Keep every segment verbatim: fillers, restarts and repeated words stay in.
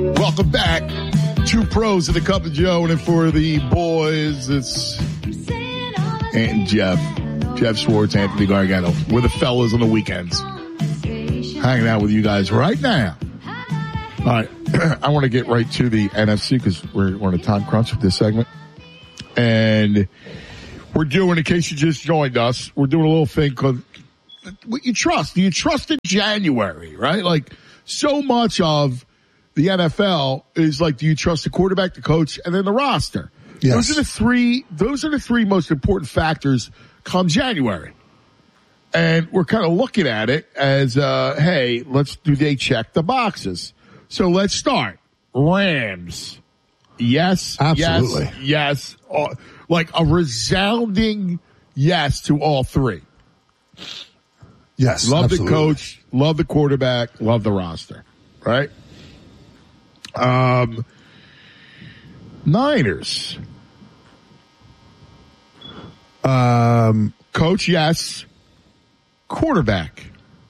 Welcome back. Two pros in the Cup of Joe, and for the boys, it's and Jeff, Jeff Schwartz, Anthony Gargano. We're the fellas on the weekends, hanging out with you guys right now. All right, I want to get right to the N F C because we're, we're on a time crunch with this segment, and we're doing. In case you just joined us, we're doing a little thing called what you trust. Do you trust in January? Right, like so much of the N F L is like, do you trust the quarterback, the coach, and then the roster? Yes. Those are the three, those are the three most important factors come January. And we're kind of looking at it as, uh, hey, let's, do they check the boxes? So let's start. Rams. Yes. Absolutely. Yes. Yes. Uh, like a resounding yes to all three. Yes. Love absolutely. the coach, love the quarterback, love the roster. Right? Um, Niners. Um, coach, yes. Quarterback.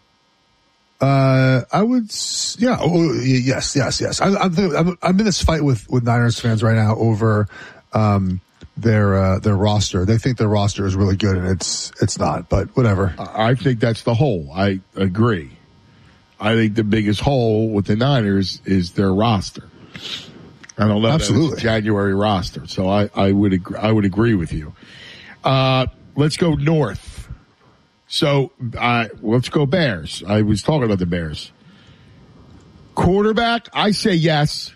Uh, I would, yeah, oh, yes, yes, yes. I, I'm, I'm, I'm in this fight with, with Niners fans right now over, um, their, uh, their roster. They think their roster is really good and it's, it's not, but whatever. I think that's the hole. I agree. I think the biggest hole with the Niners is their roster. I don't know. Absolutely. That it's a January roster. So I, I would agree, I would agree with you. Uh, let's go north. So, uh, let's go Bears. I was talking about the Bears. Quarterback, I say yes.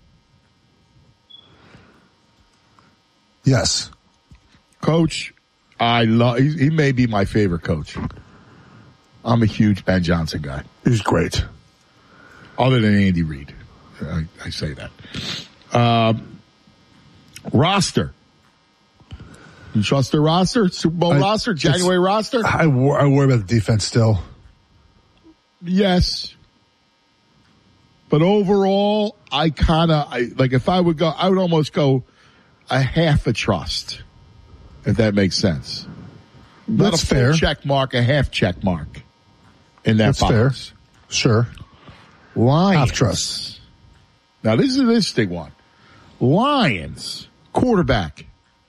Yes. Coach, I love, he, he may be my favorite coach. I'm a huge Ben Johnson guy. He's great. Other than Andy Reid. I, I say that. Um, roster. You trust their roster? Super Bowl I, roster? January roster? I, wor- I worry about the defense still. Yes. But overall, I kind of, I, like if I would go, I would almost go a half a trust. If that makes sense. Not That's a full fair. check mark, a half check mark in that That's box. fair. Sure. Lions. Half trust. Now this is an interesting one. Lions. Quarterback.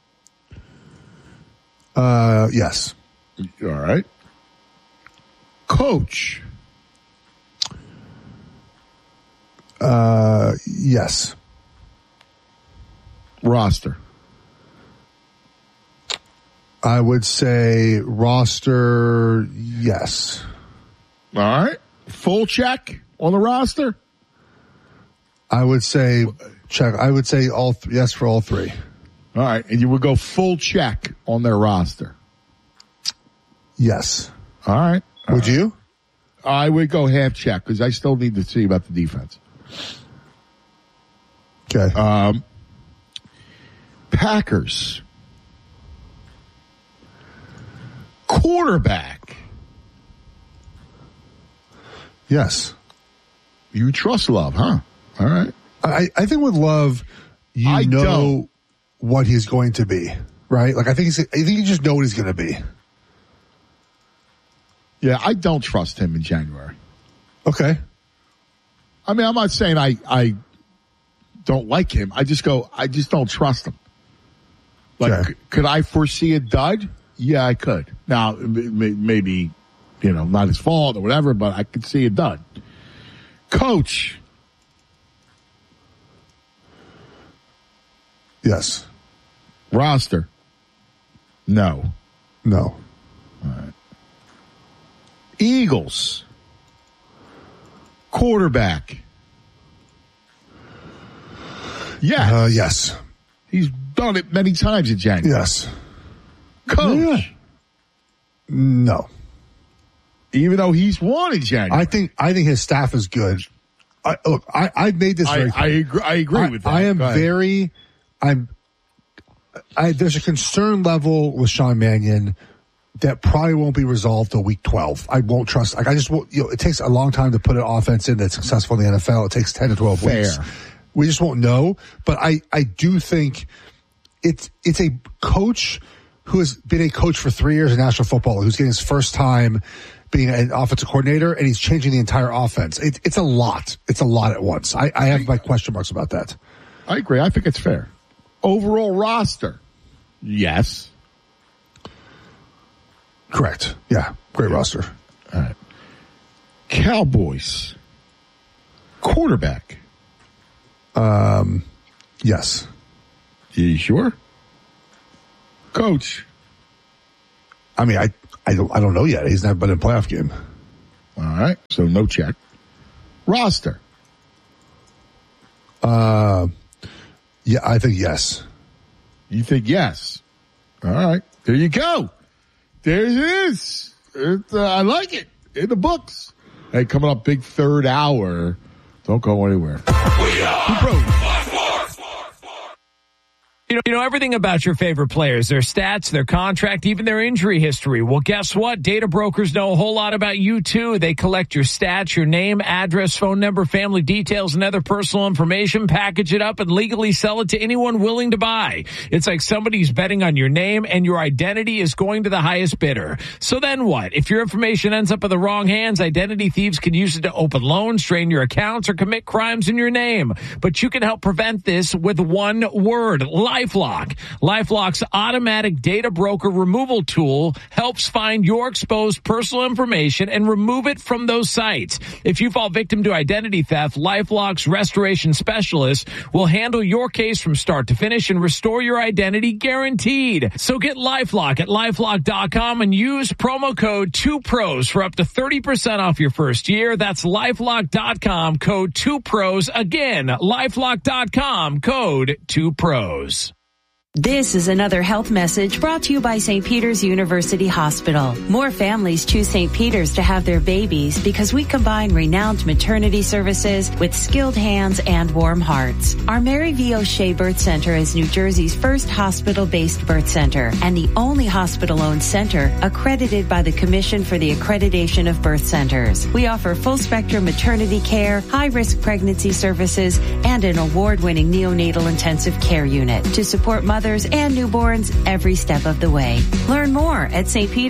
Uh, yes. All right. Coach. Uh, yes. Roster. I would say roster, yes. All right. Full check on the roster? I would say check. I would say all th- yes for all three. All right. And you would go full check on their roster? Yes. All right. All would right. you? I would go half check because I still need to see about the defense. Okay. Um, Packers. Quarterback. Yes. You trust Love, huh? All right. I, I think with Love, you I know don't. what he's going to be, right? Like I think he's, I think you just know what he's going to be. Yeah, I don't trust him in January. Okay. I mean, I'm not saying I, I don't like him. I just go, I just don't trust him. Like, Okay. c- could I foresee a dud? Yeah, I could. Now, m- maybe, you know, not his fault or whatever, but I could see a dud. Coach. Yes. Roster. No. No. All right. Eagles. Quarterback. Yes. Uh, yes. He's done it many times in January. Yes. Coach. Yeah. No. Even though he's won in January. I think I think his staff is good. I, look, I I made this. I, Very I agree. I agree I, with that. I am Go ahead. very. I'm. I there's a concern level with Sean Mannion that probably won't be resolved till week twelve. I won't trust. Like I just won't. You know, it takes a long time to put an offense in that's successful in the N F L. It takes ten to twelve Fair. weeks. We just won't know. But I I do think it's it's a coach who has been a coach for three years in National Football, who's getting his first time being an offensive coordinator, and he's changing the entire offense. It, it's a lot. It's a lot at once. I, I have my question marks about that. I agree. I think it's fair. Overall roster, yes. Correct. Yeah, great yeah. roster. All right. Cowboys quarterback. Um, yes. You sure? Coach. I mean, I, I don't, I don't know yet. He's never been in a playoff game. All right. So no check. Roster. Uh, yeah, I think yes. You think yes? All right. There you go. There it is. It, uh, I like it. In the books. Hey, coming up big third hour. Don't go anywhere. We are You know, you know everything about your favorite players, their stats, their contract, even their injury history. Well, guess what? Data brokers know a whole lot about you, too. They collect your stats, your name, address, phone number, family details, and other personal information, package it up, and legally sell it to anyone willing to buy. It's like somebody's betting on your name, and your identity is going to the highest bidder. So then what? If your information ends up in the wrong hands, identity thieves can use it to open loans, drain your accounts, or commit crimes in your name. But you can help prevent this with one word: LifeLock. LifeLock's automatic data broker removal tool helps find your exposed personal information and remove it from those sites. If you fall victim to identity theft, LifeLock's restoration specialist will handle your case from start to finish and restore your identity guaranteed. So get LifeLock at LifeLock dot com and use promo code two pros for up to thirty percent off your first year. That's LifeLock dot com, code two pros. Again, LifeLock dot com, code two pros. This is another health message brought to you by Saint Peter's University Hospital. More families choose Saint Peter's to have their babies because we combine renowned maternity services with skilled hands and warm hearts. Our Mary V. O'Shea Birth Center is New Jersey's first hospital-based birth center and the only hospital-owned center accredited by the Commission for the Accreditation of Birth Centers. We offer full-spectrum maternity care, high-risk pregnancy services, and an award-winning neonatal intensive care unit to support mothers and newborns every step of the way. Learn more at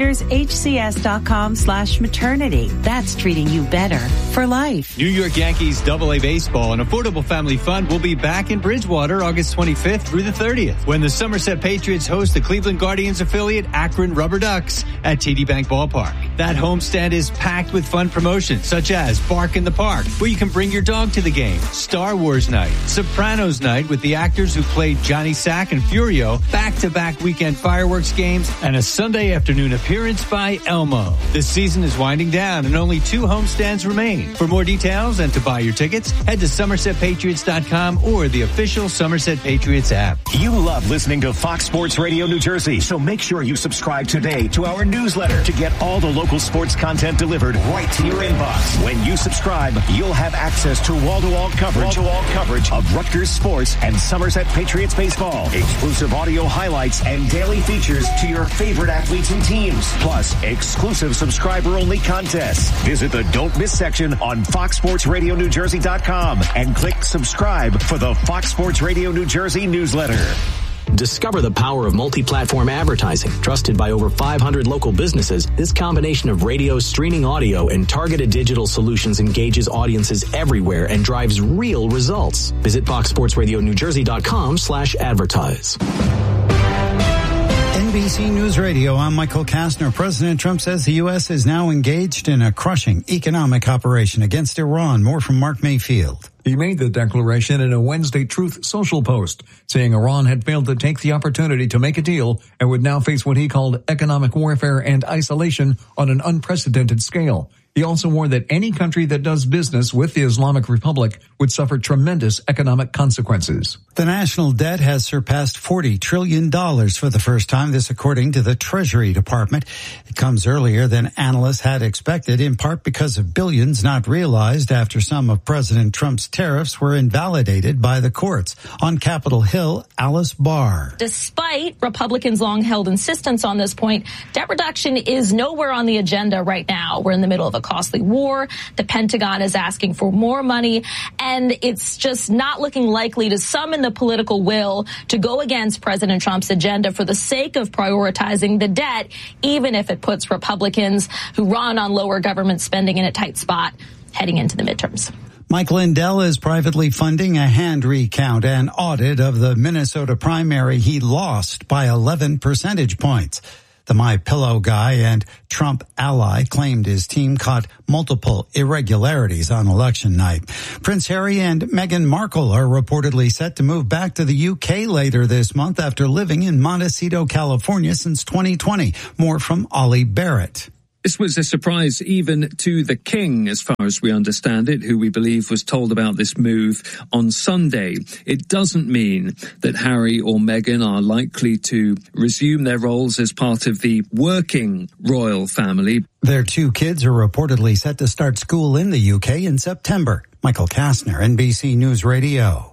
stpetershcs.com slash maternity. That's treating you better for life. New York Yankees Double A Baseball, an affordable family fund, will be back in Bridgewater August twenty-fifth through the thirtieth when the Somerset Patriots host the Cleveland Guardians affiliate Akron Rubber Ducks at T D Bank Ballpark. That homestand is packed with fun promotions such as Bark in the Park, where you can bring your dog to the game, Star Wars Night, Sopranos Night with the actors who played Johnny Sack and Furio, back-to-back weekend fireworks games, and a Sunday afternoon appearance by Elmo. This season is winding down and only two homestands remain. For more details and to buy your tickets, head to somerset patriots dot com or the official Somerset Patriots app. You love listening to Fox Sports Radio New Jersey, so make sure you subscribe today to our newsletter to get all the local sports content delivered right to your inbox. When you subscribe, you'll have access to wall-to-wall coverage, wall-to-wall coverage of Rutgers sports and Somerset Patriots baseball, exclusive audio highlights, and daily features to your favorite athletes and teams, plus exclusive subscriber-only contests. Visit the Don't Miss section on fox sports radio new jersey dot com and click subscribe for the Fox Sports Radio New Jersey newsletter. Discover the power of multi-platform advertising. Trusted by over five hundred local businesses, this combination of radio, streaming audio, and targeted digital solutions engages audiences everywhere and drives real results. Visit fox sports radio new jersey dot com slash advertise. N B C News Radio, I'm Michael Kastner. President Trump says the U S is now engaged in a crushing economic operation against Iran. More from Mark Mayfield. He made the declaration in a Wednesday Truth Social post, saying Iran had failed to take the opportunity to make a deal and would now face what he called economic warfare and isolation on an unprecedented scale. He also warned that any country that does business with the Islamic Republic would suffer tremendous economic consequences. The national debt has surpassed forty trillion dollars for the first time, this according to the Treasury Department. It comes earlier than analysts had expected, in part because of billions not realized after some of President Trump's tariffs were invalidated by the courts. On Capitol Hill, Alice Barr. Despite Republicans' long-held insistence on this point, debt reduction is nowhere on the agenda right now. We're in the middle of a costly war. The Pentagon is asking for more money, and it's just not looking likely to summon the political will to go against President Trump's agenda for the sake of prioritizing the debt, even if it puts Republicans who run on lower government spending in a tight spot heading into the midterms. Mike Lindell is privately funding a hand recount and audit of the Minnesota primary he lost by eleven percentage points. The MyPillow guy and Trump ally claimed his team caught multiple irregularities on election night. Prince Harry and Meghan Markle are reportedly set to move back to the U K later this month after living in Montecito, California since twenty twenty. More from Ollie Barrett. This was a surprise even to the King, as far as we understand it, who we believe was told about this move on Sunday. It doesn't mean that Harry or Meghan are likely to resume their roles as part of the working royal family. Their two kids are reportedly set to start school in the U K in September. Michael Kastner, N B C News Radio.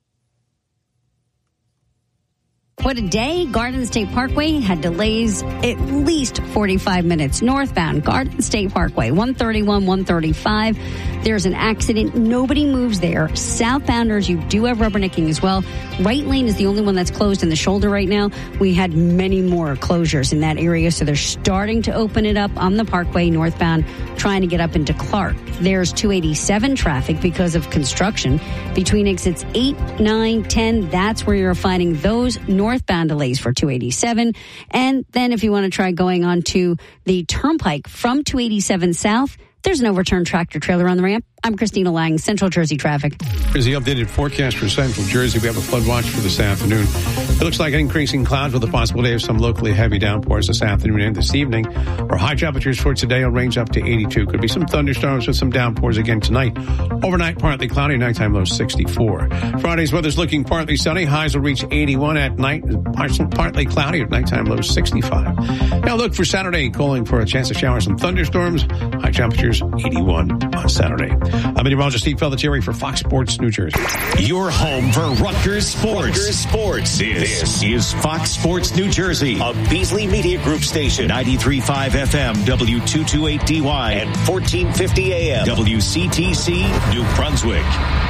What a day. Garden State Parkway had delays at least forty-five minutes northbound. Garden State Parkway, one thirty-one, one thirty-five. There's an accident. Nobody moves there. Southbounders, you do have rubbernecking as well. Right lane is the only one that's closed in the shoulder right now. We had many more closures in that area, so they're starting to open it up on the Parkway northbound, trying to get up into Clark. There's two eighty-seven traffic because of construction. Between exits eight, nine, ten, that's where you're finding those northbound delays for two eighty-seven. And then if you want to try going on to the Turnpike from two eighty-seven south, there's an overturned tractor trailer on the ramp. I'm Christina Lang, Central Jersey traffic. Here's the updated forecast for Central Jersey. We have a flood watch for this afternoon. It looks like increasing clouds with the possibility of some locally heavy downpours this afternoon and this evening. Our high temperatures for today will range up to eighty-two. Could be some thunderstorms with some downpours again tonight. Overnight, partly cloudy, nighttime low sixty-four. Friday's weather's looking partly sunny. Highs will reach eighty-one at night. Partly cloudy at nighttime low sixty-five. Now look for Saturday, calling for a chance of showers and thunderstorms. High temperatures eighty-one on Saturday. I'm meteorologist Steve Pelletieri for Fox Sports New Jersey. Your home for Rutgers Sports. Rutgers Sports. This, this is Fox Sports New Jersey, a Beasley Media Group station, ninety-three point five F M, W two twenty-eight D Y, and fourteen fifty A M, W C T C, New Brunswick.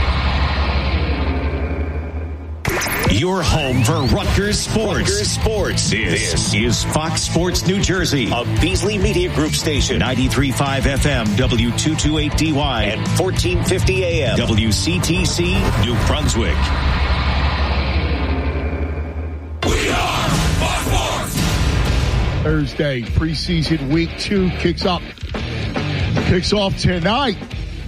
Your home for Rutgers Sports. Rutgers Sports. This, this is Fox Sports New Jersey, a Beasley Media Group station, ninety-three point five F M, W two twenty-eight D Y, and fourteen fifty A M, W C T C, New Brunswick. We are Fox Sports. Thursday, preseason week two kicks up. Kicks off tonight.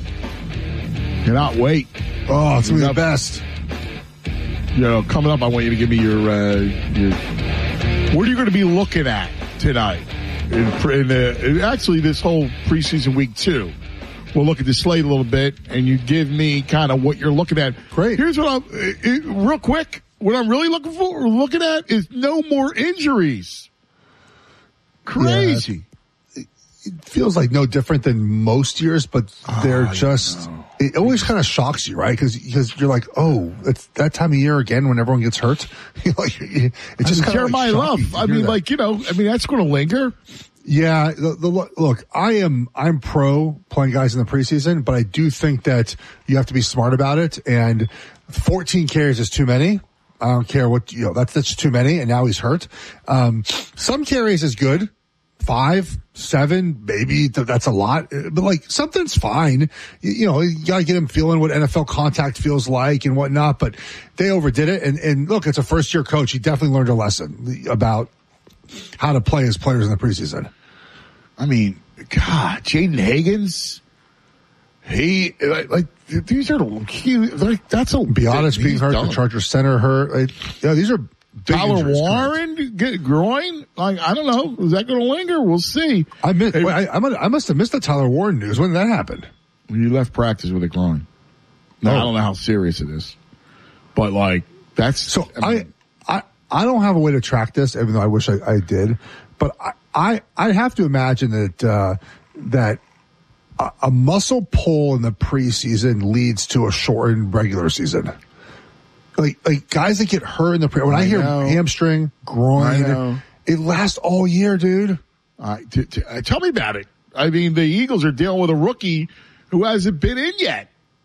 Cannot wait. Oh, it's going to be the best. You know, coming up, I want you to give me your, uh, your what are you going to be looking at tonight? In, in the, actually, this whole preseason week two. We'll look at the slate a little bit, and you give me kind of what you're looking at. Great. Here's what I'm, it, real quick, what I'm really looking for, looking at is no more injuries. Crazy. Yeah, it feels like no different than most years, but they're oh, just... It always kind of shocks you, right? Because because you're like, oh, it's that time of year again when everyone gets hurt. like, it just kind of Jeremiah like Love. I mean, that. like you know, I mean that's going to linger. Yeah, the, the look, I am I'm pro playing guys in the preseason, but I do think that you have to be smart about it. And fourteen carries is too many. I don't care what you know. That's that's too many. And now he's hurt. Um, some carries is good. Five, seven, maybe that's a lot, but like something's fine. You, you know, you gotta get him feeling what N F L contact feels like and whatnot, but they overdid it. And, and look, it's a first year coach. He definitely learned a lesson about how to play his players in the preseason. I mean, God, Jaden Higgins, he, like, like these are, he, like, that's a, be honest, being hurt, done. The Chargers center hurt. Like, yeah, these are, Tyler Warren get groin? Like, I don't know. Is that going to linger? We'll see. I, miss, hey, wait, I, I must have missed the Tyler Warren news. When did that happen? When you left practice with a groin. No, oh. I don't know how serious it is. But, like, that's... So, I mean, I, I, I don't have a way to track this, even though I wish I, I did. But I, I, I have to imagine that, uh, that a, a muscle pull in the preseason leads to a shortened regular season. Like, like guys that get hurt in the pre, when I, I hear know. hamstring, groin, it lasts all year, dude. Uh, t- t- uh, tell me about it. I mean, the Eagles are dealing with a rookie who hasn't been in yet.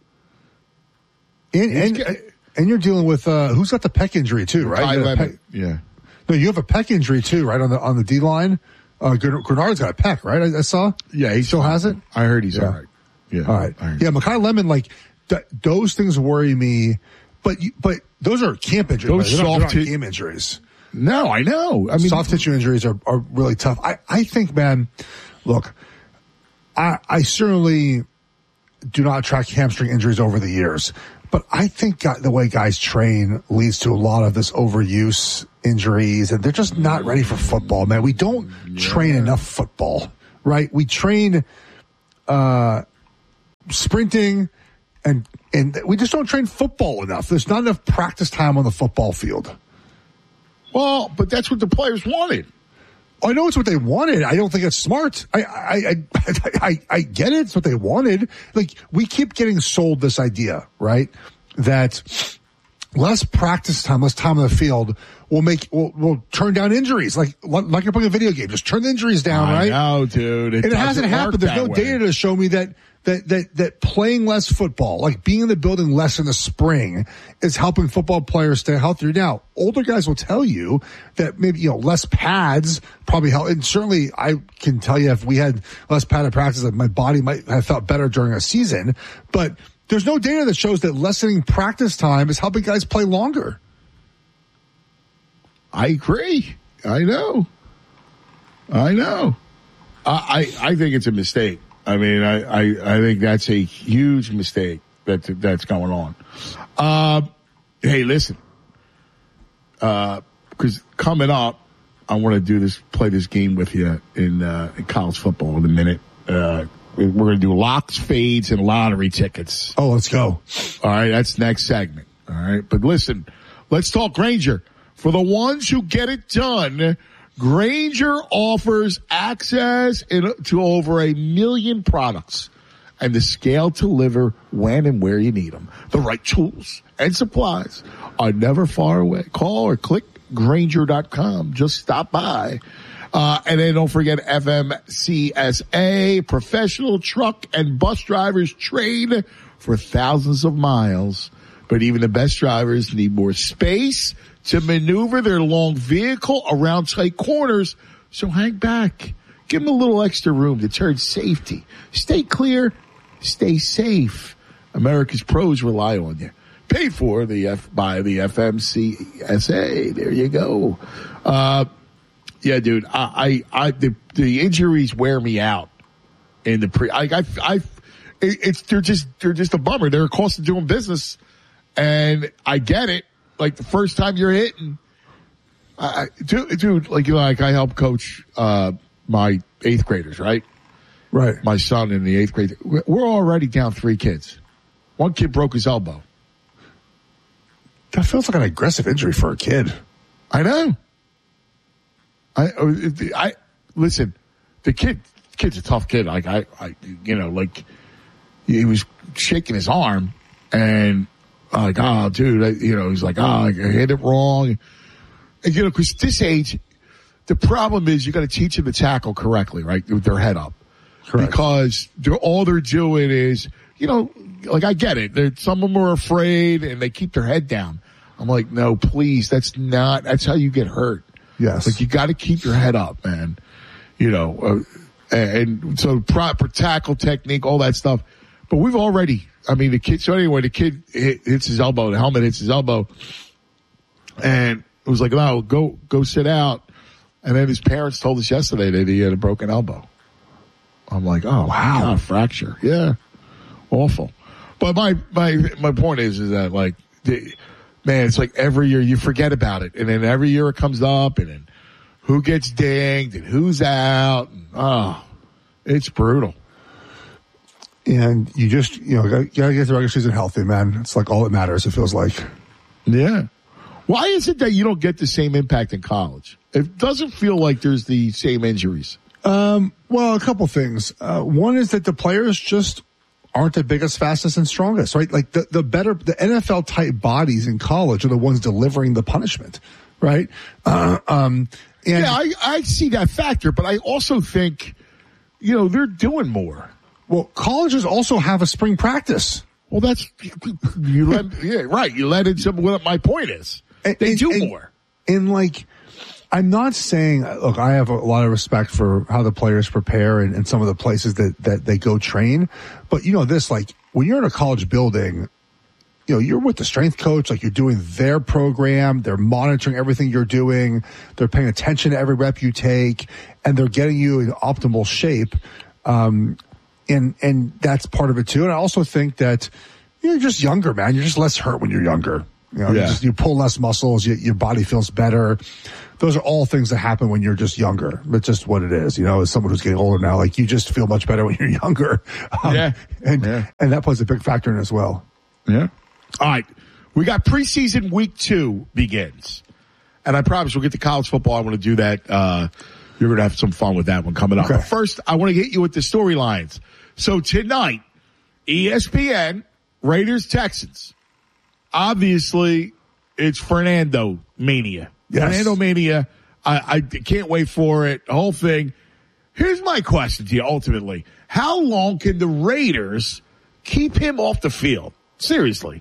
And and, and you're dealing with uh, who's got the pec injury too, right? Pec, yeah. No, you have a pec injury too, right on the on the D line. Uh, Grenard's got a pec, right? I, I saw. Yeah, he still has it. I heard he's yeah. all right. Yeah, all right. Yeah, Mekhi Lemon, like th- those things worry me, but you, but those are camp injuries. Those right? they're, soft not, they're not t- game injuries. No, I know. I mean, soft tissue injuries are, are really tough. I, I think, man, look, I I certainly do not track hamstring injuries over the years, but I think the way guys train leads to a lot of this overuse injuries, and they're just not ready for football, man. We don't yeah. train enough football, right? We train uh, sprinting, and and we just don't train football enough. There's not enough practice time on the football field. Well, but that's what the players wanted. I know it's what they wanted. I don't think it's smart. I, I, I, I, I get it. It's what they wanted. Like, we keep getting sold this idea, right? That less practice time, less time on the field will make, will, will turn down injuries. Like, like you're playing a video game. Just turn the injuries down, I right? know, dude. It, and it hasn't happened. There's no way. data to show me that, that, that, that playing less football, like being in the building less in the spring, is helping football players stay healthier. Now, older guys will tell you that maybe, you know, less pads probably help. And certainly I can tell you if we had less padded practice, that my body might have felt better during a season. But there's no data that shows that lessening practice time is helping guys play longer. I agree. I know. I know. I, I, I think it's a mistake. I mean, I, I, I think that's a huge mistake that that's going on. Uh, hey, listen, uh, because coming up, I want to do this, play this game with you in, uh, in college football in a minute. Uh, we're going to do locks, fades, and lottery tickets. Oh, let's go. All right, that's next segment. All right, but listen, let's talk Grainger. For the ones who get it done, Grainger offers access in, to over a million products and the scale to deliver when and where you need them. The right tools and supplies are never far away. Call or click Grainger dot com. Just stop by. Uh, and then don't forget F M C S A, professional truck and bus drivers train for thousands of miles. But even the best drivers need more space to maneuver their long vehicle around tight corners. So hang back. Give them a little extra room to turn safety. Stay clear. Stay safe. America's pros rely on you. Paid for the F, by the F M C S A. There you go. Uh, yeah, dude. I, I, I the, the injuries wear me out in the pre. I, I, I it's they're just they're just a bummer. They're a cost of doing business, and I get it. Like the first time you're hitting, I, dude, dude, like, like I help coach, uh, my eighth graders, right? Right. My son in the eighth grade. We're already down three kids. One kid broke his elbow. That feels like an aggressive injury for a kid. I know. I, I, listen, the kid, kid's a tough kid. Like I, I, you know, like he was shaking his arm and, like, oh, dude, I, you know, he's like, oh, I hit it wrong. And, you know, because this age, the problem is you got to teach them to tackle correctly, right, with their head up. Correct. Because they're, all they're doing is, you know, like, I get it. They're, some of them are afraid and they keep their head down. I'm like, no, please, that's not, that's how you get hurt. Yes. Like, you got to keep your head up, man. You know, uh, and so proper tackle technique, all that stuff. But we've already, I mean, the kid, so anyway, the kid hit, hits his elbow, the helmet hits his elbow, and it was like, no, go, go sit out. And then his parents told us yesterday that he had a broken elbow. I'm like, oh, wow, God, fracture. Yeah. Awful. But my, my, my point is, is that like, the, man, it's like every year you forget about it. And then every year it comes up and then who gets dinged and who's out. And, oh, it's brutal. And you just, you know, you gotta get the regular season healthy, man. It's like all that matters, it feels like. Yeah. Why is it that you don't get the same impact in college? It doesn't feel like there's the same injuries. Um, well, a couple things. Uh, one is that the players just aren't the biggest, fastest, and strongest, right? Like the, the better, the N F L type bodies in college are the ones delivering the punishment, right? Uh, um, and yeah, I, I see that factor, but I also think, you know, they're doing more. Well, colleges also have a spring practice. Well, that's you let yeah right. You let in some. What my point is, and, they and, do and, more. And like, I'm not saying. Look, I have a lot of respect for how the players prepare and, and some of the places that that they go train. But you know, this like when you're in a college building, you know, you're with the strength coach. Like you're doing their program. They're monitoring everything you're doing. They're paying attention to every rep you take, and they're getting you in optimal shape. Um, And, and that's part of it too. And I also think that you're just younger, man. You're just less hurt when you're younger. You know, yeah. you, just, you pull less muscles. You, your body feels better. Those are all things that happen when you're just younger. That's just what it is. You know, as someone who's getting older now, like you just feel much better when you're younger. Um, yeah. And, yeah. and that plays a big factor in as well. Yeah. All right. We got preseason week two begins. And I promise we'll get to college football. I want to do that. Uh, you're going to have some fun with that one coming up. Okay. But first, I want to get you with the storylines. So tonight, E S P N, Raiders, Texans. Obviously, it's Fernando mania. Yes. Fernando mania. I, I can't wait for it. The whole thing. Here's my question to you ultimately. How long can the Raiders keep him off the field? Seriously.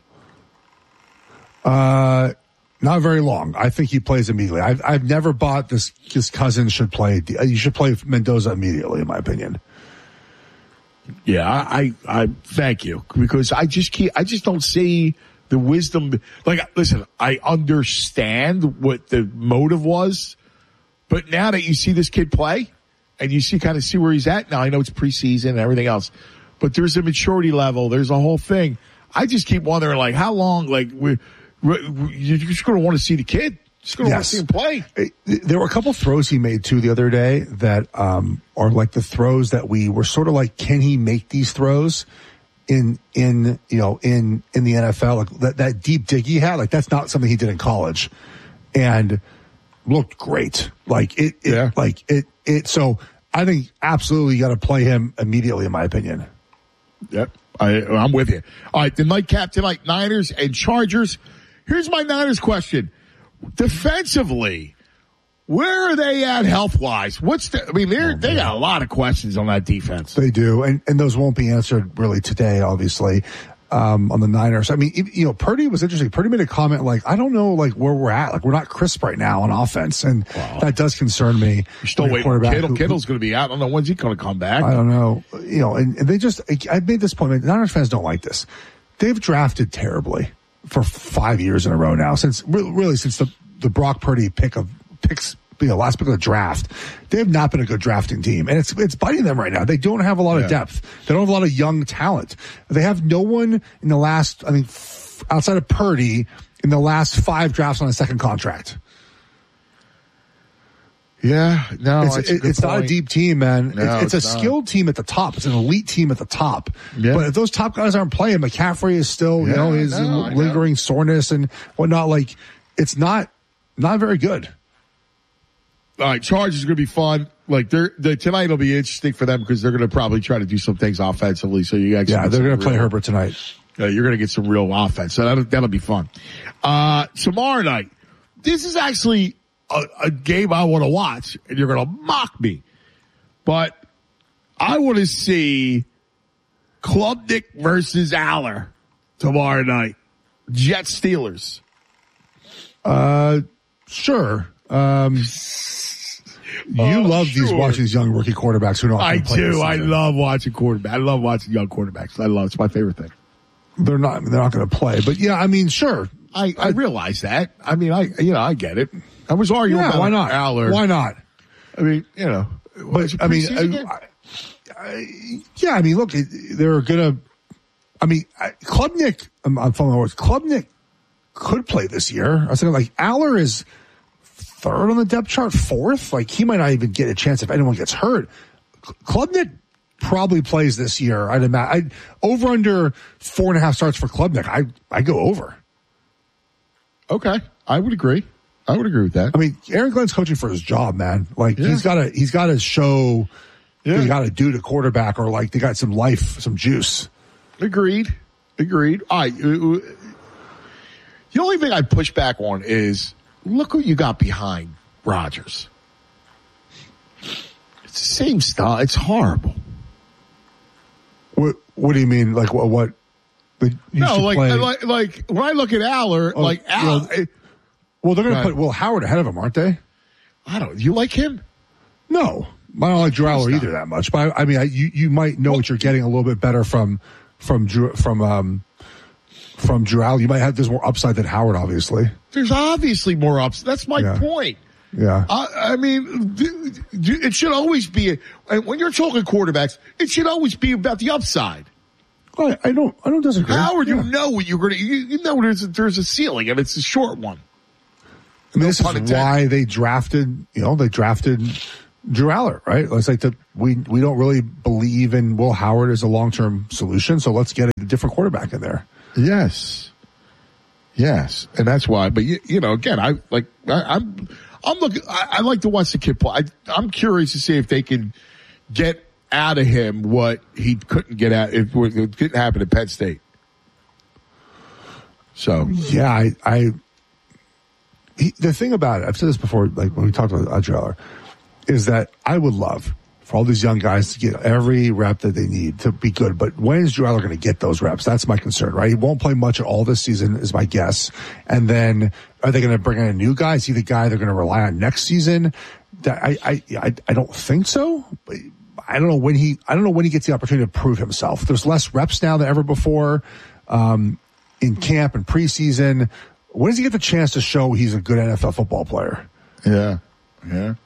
Uh, not very long. I think he plays immediately. I've, I've never bought this, his cousin should play. You should play Mendoza immediately, in my opinion. Yeah, I, I, I thank you because I just keep, I just don't see the wisdom. Like, listen, I understand what the motive was, but now that you see this kid play and you see kind of see where he's at now, I know it's preseason and everything else, but there's a maturity level. There's a whole thing. I just keep wondering, like, how long, like, we, we, you're just going to want to see the kid. Just going to Yes. want to see him play. There were a couple throws he made too the other day that um are like the throws that we were sort of like, can he make these throws in in you know in in the N F L? Like that, that deep dig he had, like that's not something he did in college, and looked great. Like it, it Yeah. like it it. So I think absolutely you got to play him immediately, in my opinion. Yep, I, I'm with you. All right, the nightcap tonight, Niners and Chargers. Here's my Niners question. Defensively, where are they at health-wise? What's the, I mean, they're, oh, they got a lot of questions on that defense. They do, and, and those won't be answered really today, obviously, um, on the Niners. I mean, you know, Purdy was interesting. Purdy made a comment like, I don't know, like, where we're at. Like, we're not crisp right now on offense, and wow. that does concern me. You're still waiting for Kittle. Who, Kittle's going to be out. I don't know when's he going to come back. I don't know. You know, and, and they just, I made this point. The Niners fans don't like this. They've drafted terribly for five years in a row now, since really since the, the Brock Purdy pick of picks, you know, last pick of the draft. They have not been a good drafting team, and it's it's biting them right now. They don't have a lot yeah. of depth. They don't have a lot of young talent. They have no one in the last, I mean, f- outside of Purdy, in the last five drafts on a second contract. Yeah, no, it's, it's, it, it's not a deep team, man. No, it's, it's, it's a not. skilled team at the top. It's an elite team at the top. Yeah. But if those top guys aren't playing, McCaffrey is still, Yeah, you know, his no, I lingering know. soreness and whatnot. Like, it's not, not very good. All right, Chargers are going to be fun. Like, they're, they're tonight will be interesting for them because they're going to probably try to do some things offensively. So you guys, Yeah, they're going to play Herbert tonight. Uh, you're going to get some real offense. So that'll, that'll be fun. Uh, tomorrow night, this is actually a, a game I want to watch, and you're going to mock me. But I want to see Klubnik versus Aller tomorrow night. Jets Steelers. Uh, sure. Um, you Oh, love sure. these watching these young rookie quarterbacks who don't. I play this do. I season. love watching quarterback. I love watching young quarterbacks. I love. It's my favorite thing. They're not. They're not going to play. But yeah, I mean, sure. I, I realize that. I mean, I you know I get it. I was arguing Yeah, about why not? Aller. Why not? I mean, you know. But I mean, preseason I, I, yeah. I mean, look, they're gonna. I mean, I- Klubnik. I'm, I'm following my words. Klubnik could play this year. I was thinking like Aller is third on the depth chart, fourth. Like he might not even get a chance if anyone gets hurt. Klubnik probably plays this year. I'd imagine. I'd, over under four and a half starts for Klubnik. I I go over. Okay, I would agree. I would agree with that. I mean, Aaron Glenn's coaching for his job, man. Like Yeah. he's got to he's got to show Yeah. what you got to do to quarterback, or like they got some life, some juice. Agreed. Agreed. All right. uh, The only thing I push back on is look who you got behind Rodgers. It's the same style. It's horrible. What What do you mean? Like what? what no, like, like like when I look at Aller, oh, like Aller. Well, it, well they're going to put Will Howard ahead of him, aren't they? I don't. You like him? No, I don't like Drew Aller either that much. But I, I mean, I, you you might know well, what you're getting a little bit better from from Drew from um from Drew Aller. You might have there's more upside than Howard, obviously. There's obviously more upside. That's my yeah. point. Yeah. I, I mean, it should always be, when you're talking quarterbacks, it should always be about the upside. I, I don't, I don't disagree. Howard, yeah. you know what you're going to, you, you know there's a, there's a ceiling and it's a short one. I mean, this is why they drafted, you know, they drafted Drew Aller, right? It's like the, we, we don't really believe in Will Howard as a long-term solution. So let's get a different quarterback in there. Yes. Yes. And that's why, but you, you know, again, I like, I, I'm, I'm looking. I, I like to watch the kid play. I, I'm curious to see if they can get out of him what he couldn't get out. If it couldn't happen at Penn State. So yeah, I. I he, the thing about it, I've said this before, like when we talked about Adriana, is that I would love for all these young guys to get every rep that they need to be good. But when is Drew Aller going to get those reps? That's my concern, right? He won't play much at all this season, is my guess. And then are they going to bring in a new guy? Is he the guy they're going to rely on next season? That I, I, I, I don't think so. But I don't know when he, I don't know when he gets the opportunity to prove himself. There's less reps now than ever before, um, in camp and preseason. When does he get the chance to show he's a good N F L football player? Yeah. Yeah.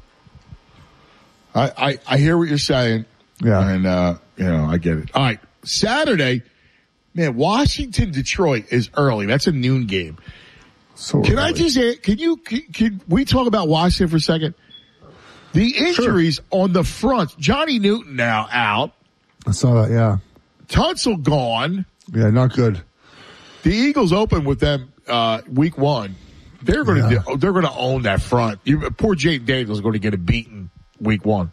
I, I, I hear what you're saying. Yeah. And, uh, you know, I get it. All right. Saturday, man, Washington, Detroit is early. That's a noon game. So can early. I just, can you, can, can we talk about Washington for a second? The injuries sure. on the front. Johnny Newton now out. I saw that, yeah. Tunsil gone. Yeah, not good. The Eagles open with them, uh, week one. They're going to, yeah. they're going to own that front. You, poor Jaden Daniels is going to get a beating week one.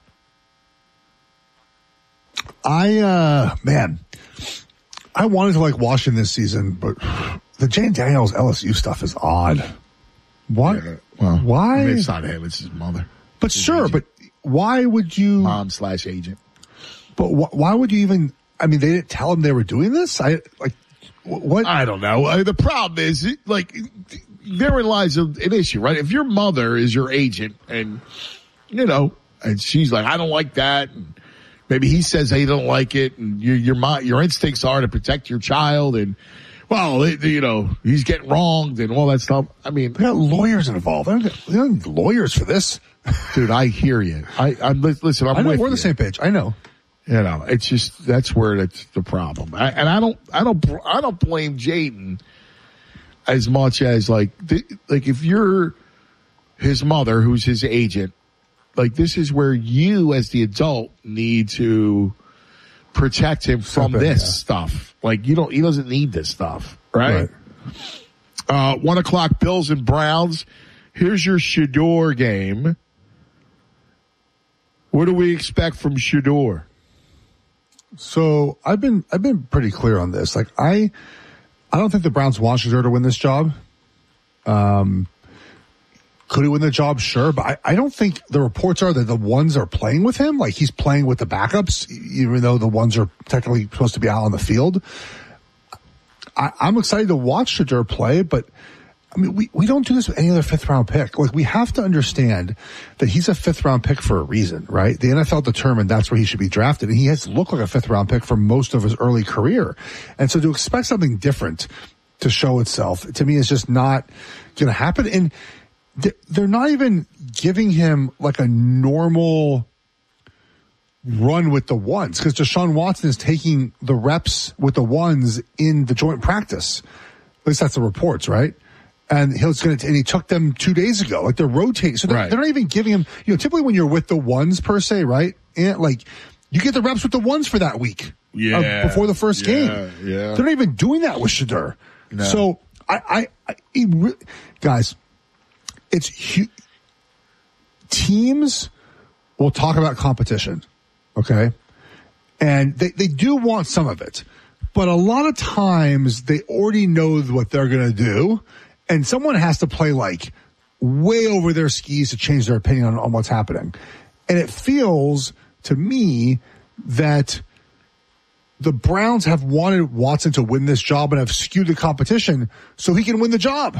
I, uh, man, I wanted to like Washington this season, but the Jaden Daniels L S U stuff is odd. What? Yeah, well, why? I mean, it's not him, it's his mother. But his sure, agent. but why would you? Mom slash agent. But wh- why would you even, I mean, they didn't tell him they were doing this? I, like, what? I don't know. I mean, the problem is, like, therein lies an issue, right? If your mother is your agent and, you know, and she's like, I don't like that. And maybe he says he don't like it. And your, your, your, your instincts are to protect your child. And, well, it, you know, he's getting wronged and all that stuff. I mean, they got lawyers involved. They don't, get, they don't need lawyers for this. Dude, I hear you. I, I'm, listen, I'm I know, with we're on you. the same page. I know. You know, it's just, that's where it's the problem. I, and I don't, I don't, I don't blame Jaden as much as like, th- like if you're his mother, who's his agent, like this is where you as the adult need to protect him from Step in, this yeah. stuff. Like you don't, he doesn't need this stuff, right? right. Uh, one o'clock Bills and Browns. Here's your Shador game. What do we expect from Shador? So I've been, I've been pretty clear on this. Like I, I don't think the Browns want Shador to win this job. Um, could he win the job? Sure. But I, I don't think the reports are that the ones are playing with him. Like he's playing with the backups, even though the ones are technically supposed to be out on the field. I, I'm excited to watch Shador play, but I mean, we, we don't do this with any other fifth round pick. Like we have to understand that he's a fifth round pick for a reason, right? The N F L determined that's where he should be drafted, and he has looked like a fifth round pick for most of his early career. And so to expect something different to show itself, to me, is just not going to happen. And they're not even giving him like a normal run with the ones, because Deshaun Watson is taking the reps with the ones in the joint practice. At least that's the reports, right? And he's going to, and he took them two days ago. Like they're rotating. So they're, right. they're not even giving him, you know, typically when you're with the ones per se, right? And like you get the reps with the ones for that week. Yeah. Uh, before the first yeah, game. Yeah. They're not even doing that with Shador. No. So I, I, I it re- guys, it's hu- teams will talk about competition. Okay. And they, they do want some of it, but a lot of times they already know what they're going to do. And someone has to play like way over their skis to change their opinion on, on what's happening. And it feels to me that the Browns have wanted Watson to win this job and have skewed the competition so he can win the job.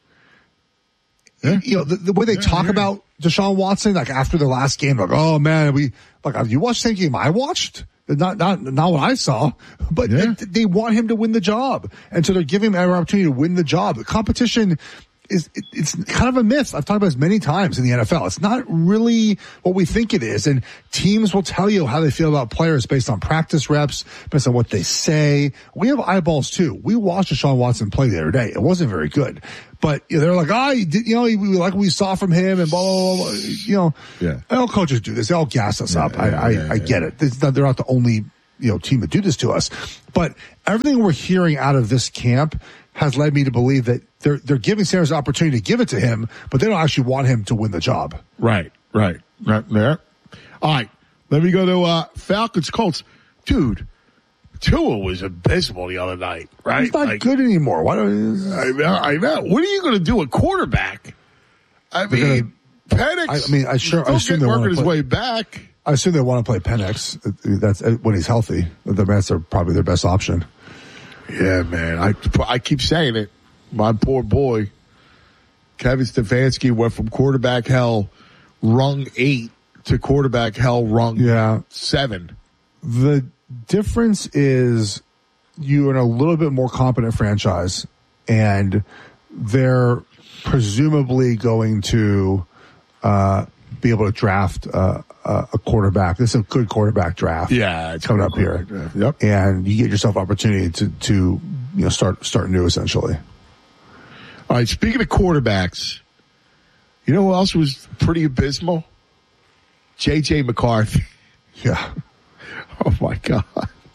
Yeah. You know, the, the way they yeah, talk yeah. about Deshaun Watson, like after the last game, like, oh man, we, like, you watched the same game I watched? Not, not, not what I saw, but yeah. they, they want him to win the job. And so they're giving him every opportunity to win the job. The competition is, it, it's kind of a myth. I've talked about this many times in the N F L. It's not really what we think it is. And teams will tell you how they feel about players based on practice reps, based on what they say. We have eyeballs too. We watched Deshaun Watson play the other day. It wasn't very good. But you know, they're like, oh, you, did, you know, we like what we saw from him and blah, blah, blah, blah. You know, yeah. all coaches do this. They all gas us yeah, up. Yeah, I, I, yeah, I yeah. get it. It's not, they're not the only, you know, team that do this to us. But everything we're hearing out of this camp has led me to believe that they're, they're giving Sanders an opportunity to give it to him, but they don't actually want him to win the job. Right, right, right there. All right. Let me go to, uh, Falcons Colts. Dude. Tua was abysmal the other night, right? He's not like, good anymore. Why don't I know, I know. What are you going to do at quarterback? I mean, Penix. I, I mean, I sure. I assume they're working his way back. I assume they want to play Penix. That's when he's healthy. That's probably their best option. Yeah, man. I I keep saying it. My poor boy, Kevin Stefanski, went from quarterback hell, rung eight, to quarterback hell, rung yeah. seven. The difference is you're in a little bit more competent franchise, and they're presumably going to uh, be able to draft uh, a quarterback. This is a good quarterback draft. Yeah, it's coming up here. Draft. Yep. And you get yourself opportunity to, to you know start start new essentially. All right. Speaking of quarterbacks, you know who else was pretty abysmal? J J McCarthy. Yeah. Oh my God.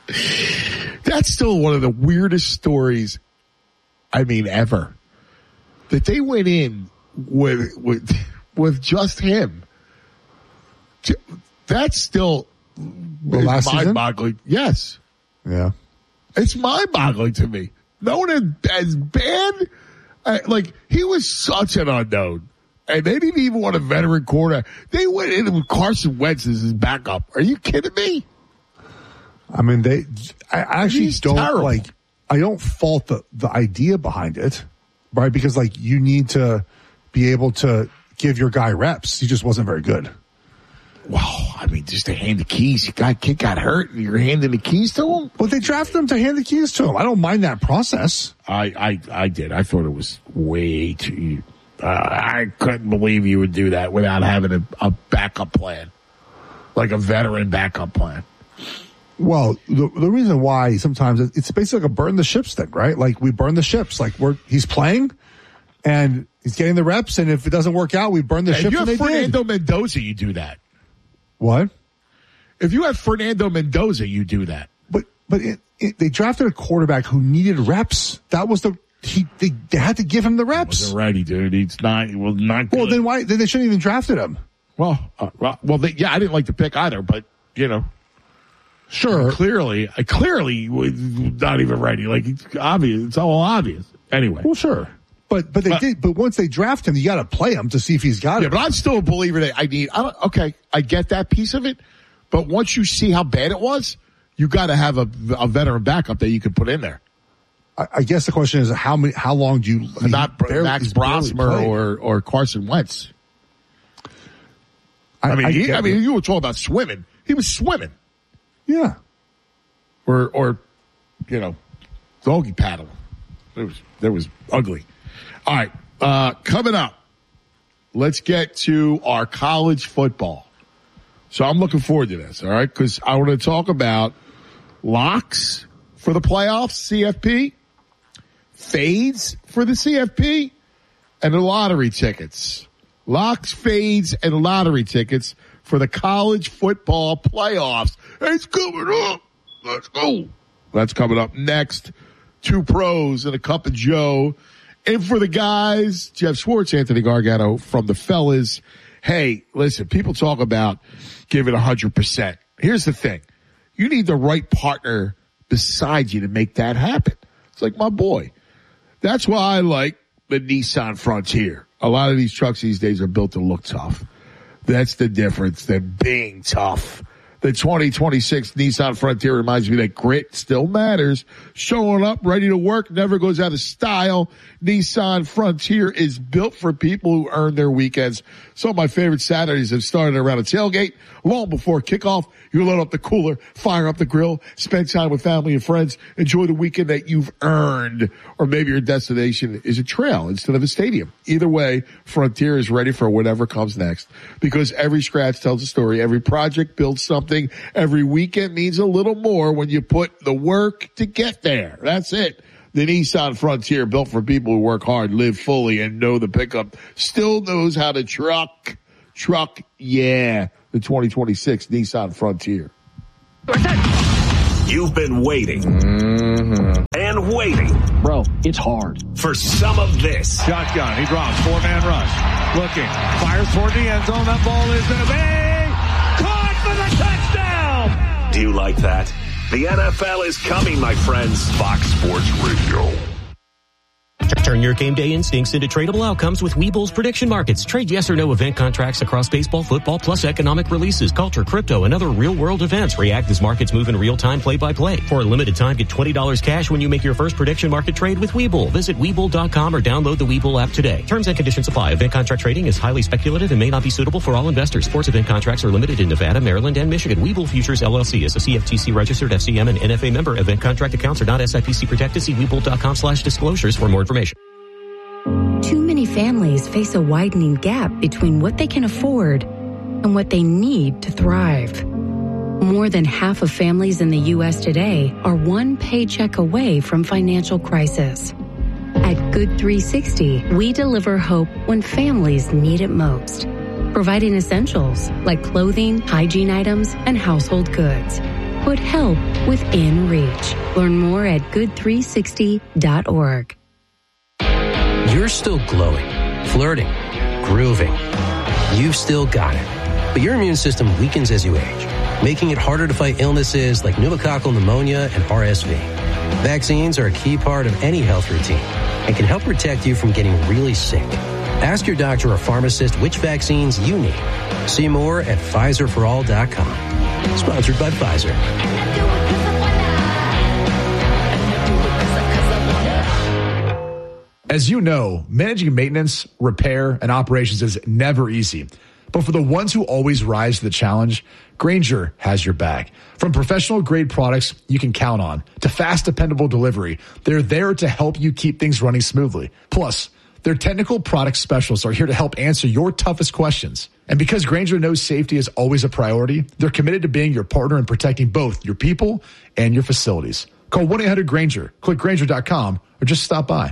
That's still one of the weirdest stories, I mean, ever. That they went in with, with, with just him. That's still mind-boggling. Yes. Yeah. It's mind-boggling to me. No one as bad. Uh, like, he was such an unknown. And they didn't even want a veteran quarterback. They went in with Carson Wentz as his backup. Are you kidding me? I mean, they, I actually He's don't terrible. like, I don't fault the, the idea behind it, right? Because like you need to be able to give your guy reps. He just wasn't very good. Wow. I mean, just to hand the keys. Your guy, kid got hurt and you're handing the keys to him? But they drafted him to hand the keys to him. I don't mind that process. I, I, I did. I thought it was way too, uh, I couldn't believe you would do that without having a, a backup plan. Like a veteran backup plan. Well, the the reason why sometimes it's basically like a burn the ships thing, right? Like we burn the ships. Like we're he's playing and he's getting the reps, and if it doesn't work out, we burn the If ships. you have and they Fernando did. Mendoza, you do that. What? If you have Fernando Mendoza, you do that. But but it, it, they drafted a quarterback who needed reps. That was the he. They, they had to give him the reps. Wasn't ready, dude. He's not. He was not good. Well, then why? Then they shouldn't even drafted him. Well, uh, well, they, yeah, I didn't like the pick either, but you know. Sure. Clearly, I clearly was not even ready. Like, it's obvious. It's all obvious. Anyway. Well, sure. But, but they but, did, but once they draft him, you gotta play him to see if he's got yeah, it. but I'm still a believer that I need, I don't, okay, I get that piece of it, but once you see how bad it was, you gotta have a, a veteran backup that you can put in there. I, I guess the question is how many, how long do you, I mean, not barely, Max Brosmer or, or Carson Wentz. I, I mean, I, he, I mean, you were talking about swimming. He was swimming. Yeah. Or, or, you know, doggy paddle. It was, that was ugly. All right. Uh, coming up, let's get to our college football. So I'm looking forward to this. All right. Cause I want to talk about locks for the playoffs, C F P, fades for the C F P, and the lottery tickets. Locks, fades, and lottery tickets for the college football playoffs. It's coming up. Let's go. That's coming up next. Two pros and a cup of Joe. And for the guys, Jeff Schwartz, Anthony Gargano from the fellas. Hey, listen, people talk about giving one hundred percent. Here's the thing. You need the right partner beside you to make that happen. It's like my boy. That's why I like the Nissan Frontier. A lot of these trucks these days are built to look tough. That's the difference than being tough. The twenty twenty-six Nissan Frontier reminds me that grit still matters. Showing up, ready to work, never goes out of style. Nissan Frontier is built for people who earn their weekends. Some of my favorite Saturdays have started around a tailgate. Long before kickoff, you load up the cooler, fire up the grill, spend time with family and friends, enjoy the weekend that you've earned. Or maybe your destination is a trail instead of a stadium. Either way, Frontier is ready for whatever comes next. Because every scratch tells a story, every project builds something, every weekend means a little more when you put the work to get there. That's it. The Nissan Frontier, built for people who work hard, live fully, and know the pickup, still knows how to truck. Truck, yeah. The twenty twenty-six Nissan Frontier. You've been waiting mm-hmm. and waiting. Bro, it's hard. For some of this. Shotgun, he drops, four-man rush. Looking, fires toward the end zone. That ball is going to be caught for the touchdown. Do you like that? The N F L is coming, my friends. Fox Sports Radio. Turn your game day instincts into tradable outcomes with Webull's prediction markets. Trade yes or no event contracts across baseball, football, plus economic releases, culture, crypto, and other real-world events. React as markets move in real time, play-by-play. For a limited time, get twenty dollars cash when you make your first prediction market trade with Webull. Visit Webull dot com or download the Webull app today. Terms and conditions apply. Event contract trading is highly speculative and may not be suitable for all investors. Sports event contracts are limited in Nevada, Maryland, and Michigan. Webull Futures, L L C is a C F T C registered F C M and N F A member. Event contract accounts are not S I P C protected. See Webull dot com slash disclosures for more information. Too many families face a widening gap between what they can afford and what they need to thrive. More than half of families in the U S today are one paycheck away from financial crisis. At Good three sixty, we deliver hope when families need it most, providing essentials like clothing, hygiene items, and household goods. Put help within reach. Learn more at good three sixty dot org. You're still glowing, flirting, grooving. You've still got it. But your immune system weakens as you age, making it harder to fight illnesses like pneumococcal pneumonia and R S V. Vaccines are a key part of any health routine and can help protect you from getting really sick. Ask your doctor or pharmacist which vaccines you need. See more at Pfizer for all dot com. Sponsored by Pfizer. As you know, managing maintenance, repair, and operations is never easy. But for the ones who always rise to the challenge, Grainger has your back. From professional-grade products you can count on to fast, dependable delivery, they're there to help you keep things running smoothly. Plus, their technical product specialists are here to help answer your toughest questions. And because Grainger knows safety is always a priority, they're committed to being your partner in protecting both your people and your facilities. Call one eight hundred Grainger, click Grainger dot com, or just stop by.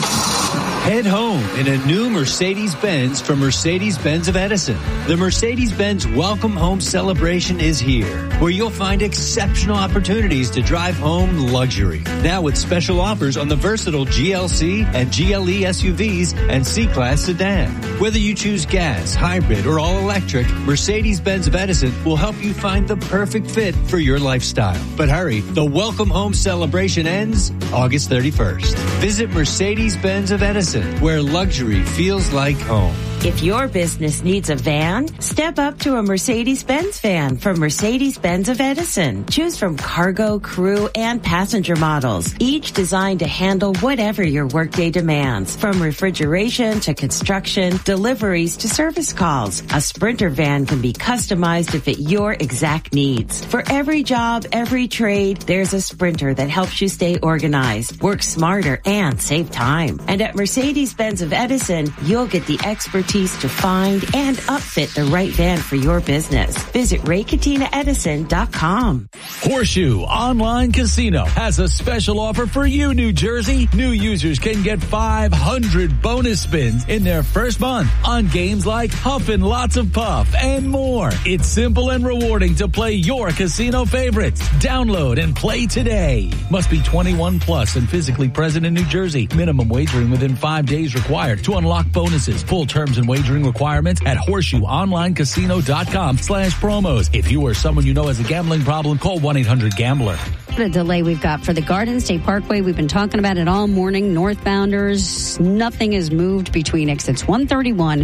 Head home in a new Mercedes-Benz from Mercedes-Benz of Edison. The Mercedes-Benz Welcome Home Celebration is here, where you'll find exceptional opportunities to drive home luxury. Now with special offers on the versatile G L C and G L E S U Vs and C-Class sedan. Whether you choose gas, hybrid, or all-electric, Mercedes-Benz of Edison will help you find the perfect fit for your lifestyle. But hurry, the Welcome Home Celebration ends August thirty-first. Visit Mercedes-Benz of Edison, where luxury feels like home. If your business needs a van, step up to a Mercedes-Benz van from Mercedes-Benz of Edison. Choose from cargo, crew, and passenger models, each designed to handle whatever your workday demands. From refrigeration to construction, deliveries to service calls, a Sprinter van can be customized to fit your exact needs. For every job, every trade, there's a Sprinter that helps you stay organized, work smarter, and save time. And at Mercedes-Benz of Edison, you'll get the expertise to find and upfit the right van for your business. Visit Ray Catena Edison dot com. Horseshoe Online Casino has a special offer for you, New Jersey. New users can get five hundred bonus spins in their first month on games like Huffin' Lots of Puff and more. It's simple and rewarding to play your casino favorites. Download and play today. Must be twenty-one plus and physically present in New Jersey. Minimum wagering within five days required to unlock bonuses. Full terms and wagering requirements at horseshoe online casino dot com slash promos. If you or someone you know has a gambling problem, call one eight hundred gambler. What a delay we've got for the Garden State Parkway. We've been talking about it all morning. Northbounders, nothing has moved between exits one thirty-one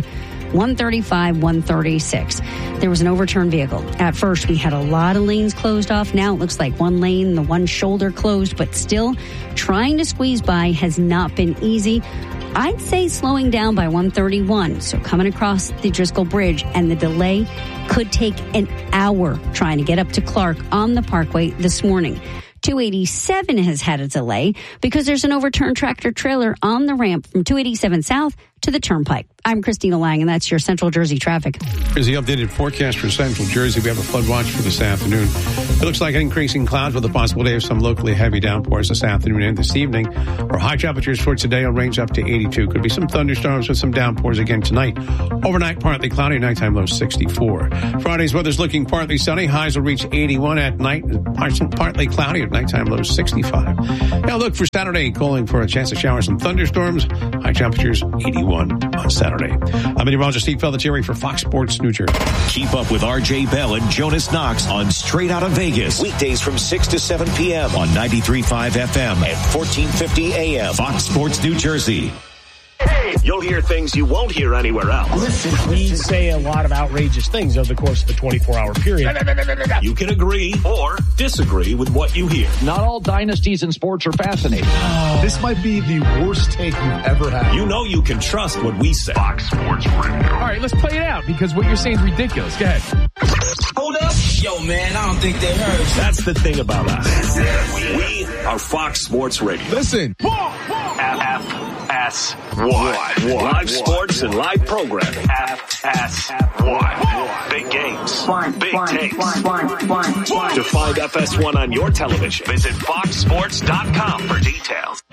one thirty-five, one thirty-six. There was an overturned vehicle. At first, we had a lot of lanes closed off. Now it looks like one lane, the one shoulder closed, but still trying to squeeze by has not been easy. I'd say slowing down by one thirty-one. So coming across the Driscoll Bridge, and the delay could take an hour trying to get up to Clark on the Parkway this morning. two eighty-seven has had a delay because there's an overturned tractor trailer on the ramp from two eighty-seven South to the Turnpike. I'm Christina Lang, and that's your Central Jersey traffic. Here's the updated forecast for Central Jersey. We have a flood watch for this afternoon. It looks like increasing clouds with a possibility of some locally heavy downpours this afternoon and this evening. Our high temperatures for today will range up to eighty-two. Could be some thunderstorms with some downpours again tonight. Overnight, partly cloudy. Nighttime low sixty-four. Friday's weather's looking partly sunny. Highs will reach eighty-one at night. Partly cloudy at nighttime low sixty-five. Now look for Saturday, calling for a chance of showers and thunderstorms. High temperatures eighty-one on Saturday. I'm meteorologist Steve Pelletieri for Fox Sports New Jersey. Keep up with R J Bell and Jonas Knox on Straight Outta Vegas. Weekdays from six to seven p.m. on ninety-three point five F M and fourteen fifty A M. Fox Sports New Jersey. You'll hear things you won't hear anywhere else. Listen, we say a lot of outrageous things over the course of a twenty-four hour period. You can agree or disagree with what you hear. Not all dynasties in sports are fascinating. Oh. This might be the worst take you've ever had. You know you can trust what we say. Fox Sports Radio. All right, let's play it out because what you're saying is ridiculous. Go ahead. Hold up. Yo, man, I don't think they heard. That's the thing about us. We are Fox Sports Radio. Listen. F S one. Live sports and live programming. F S one. Big games. Big takes. To find F S one on your television, visit fox sports dot com for details.